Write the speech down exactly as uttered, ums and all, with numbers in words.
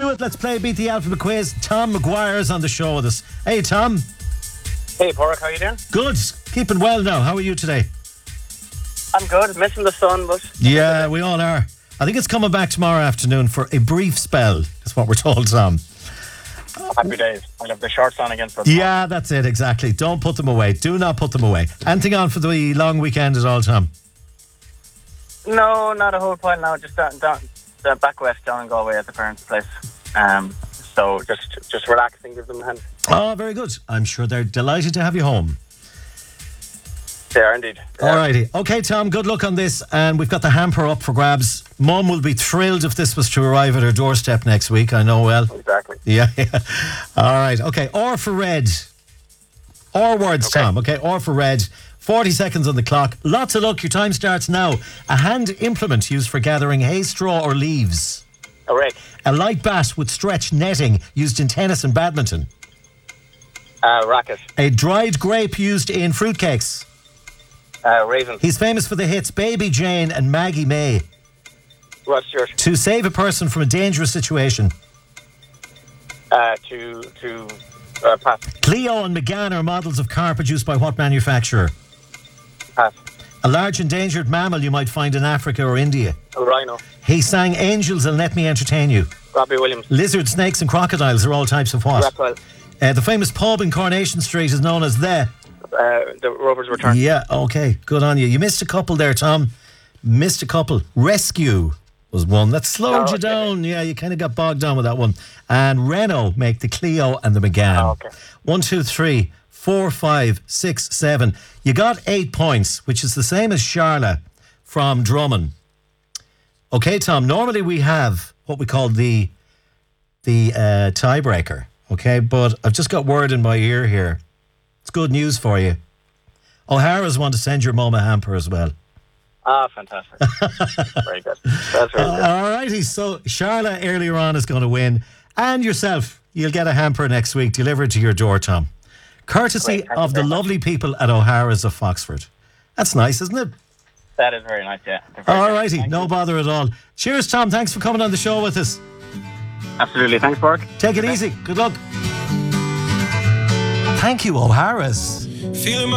do it. Let's play Beat the Alphabet Quiz. Tom McGuire's on the show with us. Hey, Tom. Hey, Porrick, how you doing? Good. Keeping well now. How are you today? I'm good. Missing the sun, but... Yeah, we all are. I think it's coming back tomorrow afternoon for a brief spell. That's what we're told, Tom. Happy days. I'll have the shorts on again for Yeah, that's it, exactly. Don't put them away. Do not put them away. Anything on for the long weekend at all, Tom? No, not a whole pile now. Just down, down, down back west, down in Galway at the parents' place. Um, so just just relaxing, give them a hand. Oh, very good. I'm sure they're delighted to have you home. They are indeed. They All are. righty. Okay, Tom, good luck on this. And we've got the hamper up for grabs. Mum will be thrilled if this was to arrive at her doorstep next week. I know well. Exactly. Yeah, yeah. All right. Okay. Or for red. Or words, Okay. Tom. Okay. Or for red. forty seconds on the clock. Lots of luck. Your time starts now. A hand implement used for gathering hay, straw, or leaves. A rake. A light bat with stretch netting used in tennis and badminton. Uh, racket. A dried grape used in fruitcakes. Uh, raisin. He's famous for the hits Baby Jane and Maggie May. Rod Stewart. To save a person from a dangerous situation. Uh, to to uh, pass. Clio and Megane are models of car produced by what manufacturer? Pass. A large endangered mammal you might find in Africa or India. A rhino. He sang Angels and Let Me Entertain You. Robbie Williams. Lizards, snakes and crocodiles are all types of what? Reptile. Uh, the famous pub in Coronation Street is known as the... Uh, the Rover's Return. Yeah, okay, good on you. You missed a couple there, Tom. Missed a couple. Rescue was one. That slowed Oh, you okay. down. Yeah, you kind of got bogged down with that one. And Renault make the Clio and the Megane. Oh, okay. One, two, three, four, five, six, seven. You got eight points, which is the same as Charla from Drummond. Okay, Tom, normally we have what we call the the uh, tiebreaker, okay? But I've just got word in my ear here. It's good news for you. O'Hara's want to send your mum a hamper as well. Ah, fantastic. Very good. That's very good. All righty, so Charla earlier on is going to win. And yourself, you'll get a hamper next week delivered to your door, Tom. Courtesy Great, thank you of the very much. lovely people at O'Hara's of Foxford. That's nice, isn't it? That is very nice, yeah. They're very All good. righty, Thank no you. bother at all. Cheers, Tom. Thanks for coming on the show with us. Absolutely. Thanks, Porrick. Take it easy. Good luck. Thank you, O'Hara's. Feeling my